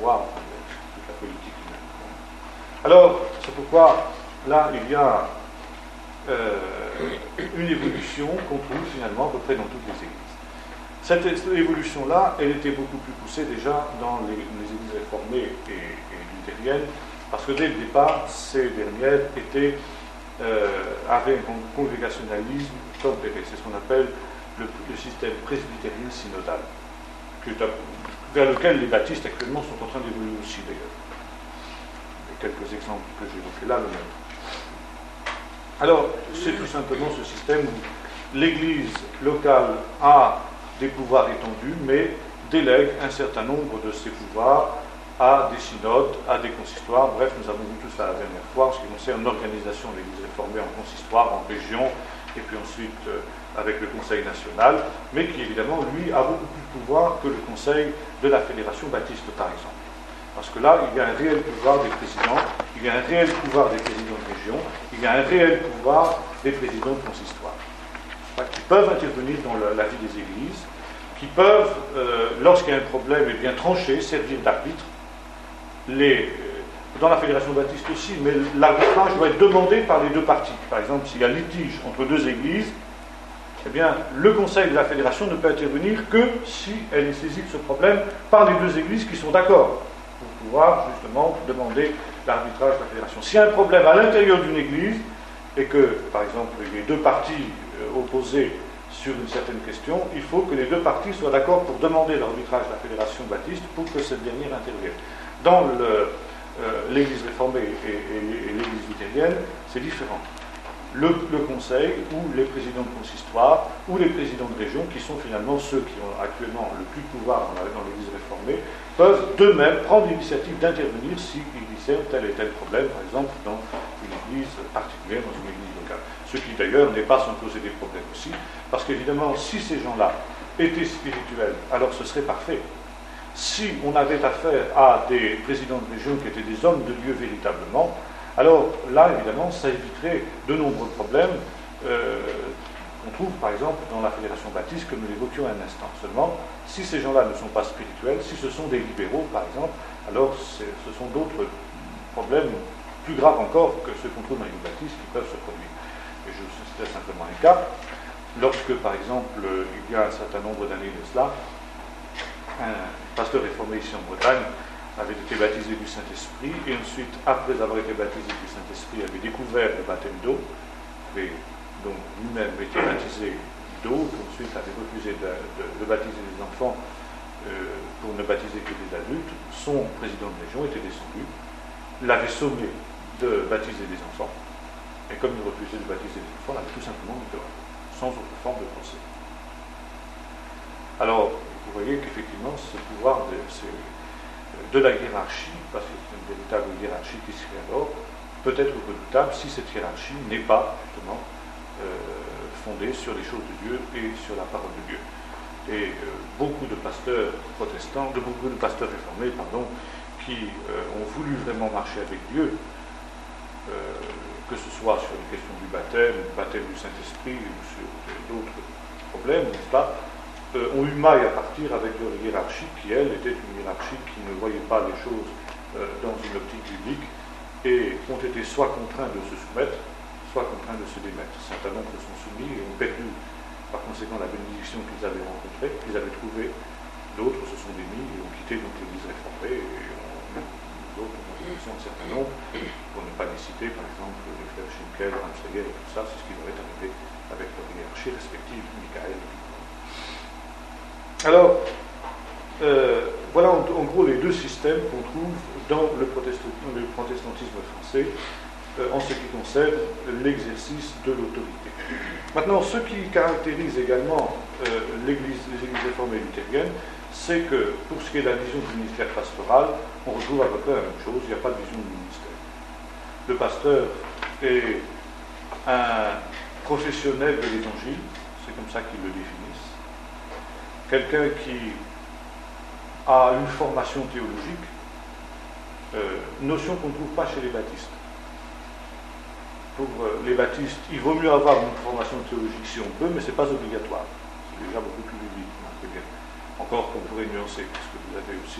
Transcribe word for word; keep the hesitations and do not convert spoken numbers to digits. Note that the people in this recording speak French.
pouvoir, enfin, toute la politique humaine. Alors, c'est pourquoi là, il y a euh, une évolution qu'on trouve finalement à peu près dans toutes les églises. Cette évolution-là, elle était beaucoup plus poussée déjà dans les, les églises réformées et, et luthériennes, parce que dès le départ, ces dernières étaient, euh, avaient un congrégationalisme tempéré. C'est ce qu'on appelle le, le système presbytérien synodal, vers lequel les baptistes actuellement sont en train d'évoluer aussi d'ailleurs. Quelques exemples que j'évoquais là, le même. Alors, c'est tout simplement ce système où l'Église locale a des pouvoirs étendus, mais délègue un certain nombre de ces pouvoirs à des synodes, à des consistoires. Bref, nous avons vu tout ça la dernière fois, en ce qui concerne l'organisation de l'Église réformée en consistoire, en région, et puis ensuite euh, avec le Conseil national, mais qui évidemment, lui, a beaucoup plus de pouvoir que le Conseil de la Fédération baptiste, par exemple. Parce que là, il y a un réel pouvoir des présidents, il y a un réel pouvoir des présidents de région, il y a un réel pouvoir des présidents de consistoire, qui peuvent intervenir dans la, la vie des églises, qui peuvent, euh, lorsqu'il y a un problème, eh bien, trancher, servir d'arbitre. Les, dans la Fédération baptiste aussi, mais l'arbitrage doit être demandé par les deux parties. Par exemple, s'il y a litige entre deux églises, eh bien, le conseil de la Fédération ne peut intervenir que si elle est saisie de ce problème par les deux églises qui sont d'accord, pour pouvoir justement demander l'arbitrage de la Fédération. S'il y a un problème à l'intérieur d'une église, et que, par exemple, il y a deux parties euh, opposées sur une certaine question, il faut que les deux parties soient d'accord pour demander l'arbitrage de la Fédération baptiste pour que cette dernière intervienne. Dans le, euh, l'Église réformée et, et, et l'Église luthérienne, c'est différent. Le, le conseil, ou les présidents de consistoire, ou les présidents de région, qui sont finalement ceux qui ont actuellement le plus de pouvoir dans, dans l'Église réformée, peuvent d'eux-mêmes prendre l'initiative d'intervenir s'ils discernent tel et tel problème, par exemple dans une église particulière, dans une église locale. Ce qui d'ailleurs n'est pas sans causer des problèmes aussi, parce qu'évidemment, si ces gens-là étaient spirituels, alors ce serait parfait. Si on avait affaire à des présidents de région qui étaient des hommes de Dieu véritablement, alors là, évidemment, ça éviterait de nombreux problèmes. Euh, on trouve, par exemple, dans la Fédération baptiste, que nous l'évoquions un instant seulement, si ces gens-là ne sont pas spirituels, si ce sont des libéraux, par exemple, alors ce sont d'autres problèmes plus graves encore que ceux qu'on trouve dans l'Église baptiste qui peuvent se produire. Et je vous citerai simplement un cas. Lorsque, par exemple, il y a un certain nombre d'années de cela, un pasteur réformé ici en Bretagne avait été baptisé du Saint-Esprit, et ensuite, après avoir été baptisé du Saint-Esprit, avait découvert le baptême d'eau, avait donc lui-même été baptisé d'eau, ensuite avait refusé de, de, de baptiser les enfants euh, pour ne baptiser que des adultes. Son président de région était descendu, l'avait sommé de baptiser des enfants, et comme il refusait de baptiser les enfants, l'avait tout simplement mis dehors, sans autre forme de procès. Alors, vous voyez qu'effectivement, ce pouvoir de, de la hiérarchie, parce que c'est une véritable hiérarchie qui se crée alors, peut être redoutable si cette hiérarchie n'est pas, justement, euh, fondée sur les choses de Dieu et sur la parole de Dieu. Et euh, beaucoup de pasteurs protestants, de beaucoup de pasteurs réformés, pardon, qui euh, ont voulu vraiment marcher avec Dieu, euh, que ce soit sur les questions du baptême, du baptême du Saint-Esprit, ou sur d'autres problèmes, n'est-ce pas, Euh, ont eu maille à partir avec leur hiérarchie, qui, elle, était une hiérarchie qui ne voyait pas les choses euh, dans une optique biblique, et ont été soit contraints de se soumettre, soit contraints de se démettre. Certains nombres sont soumis et ont perdu, par conséquent, la bénédiction qu'ils avaient rencontrée, qu'ils avaient trouvée. D'autres se sont démis et ont quitté donc l'Église réformée, et d'autres ont été un certain nombre, pour ne pas les citer, par exemple, les frères Schinkel, Ramsayer et tout ça, c'est ce qui leur est arrivé avec leur hiérarchie respective, Michael et Alors, euh, voilà en, en gros les deux systèmes qu'on trouve dans le, protestant, le protestantisme français euh, en ce qui concerne l'exercice de l'autorité. Maintenant, ce qui caractérise également euh, l'Église, les églises réformées luthériennes, c'est que pour ce qui est de la vision du ministère pastoral, on retrouve à peu près la même chose, il n'y a pas de vision du ministère. Le pasteur est un professionnel de l'Évangile, c'est comme ça qu'ils le définissent. Quelqu'un qui a une formation théologique, euh, notion qu'on ne trouve pas chez les baptistes. Pour euh, les baptistes, il vaut mieux avoir une formation théologique si on peut, mais ce n'est pas obligatoire. C'est déjà beaucoup plus biblique. Encore qu'on pourrait nuancer, parce que vous avez aussi